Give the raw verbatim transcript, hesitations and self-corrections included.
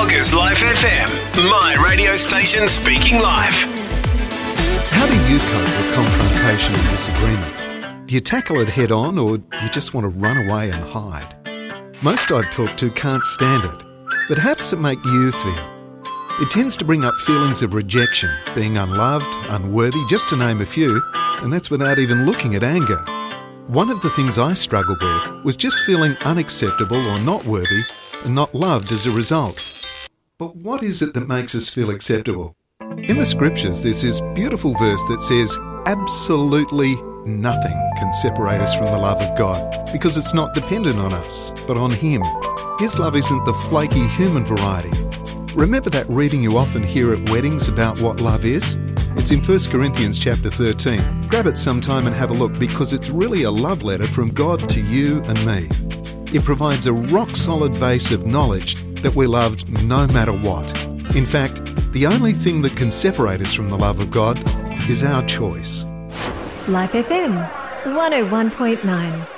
Loggers Life F M, my radio station speaking life. How do you cope with confrontation and disagreement? Do you tackle it head on, or do you just want to run away and hide? Most I've talked to can't stand it, but how does it make you feel? It tends to bring up feelings of rejection, being unloved, unworthy, just to name a few, and that's without even looking at anger. One of the things I struggled with was just feeling unacceptable or not worthy and not loved as a result. But what is it that makes us feel acceptable? In the scriptures, there's this beautiful verse that says, absolutely nothing can separate us from the love of God, because it's not dependent on us, but on Him. His love isn't the flaky human variety. Remember that reading you often hear at weddings about what love is? It's in First Corinthians chapter thirteen. Grab it sometime and have a look, because it's really a love letter from God to you and me. It provides a rock-solid base of knowledge that we're loved no matter what. In fact, the only thing that can separate us from the love of God is our choice. Life F M, one oh one point nine.